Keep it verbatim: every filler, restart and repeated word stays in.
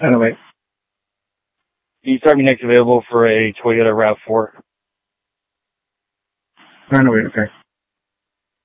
nine oh eight. Can you start me next available for a Toyota RAV four? nine oh eight, okay.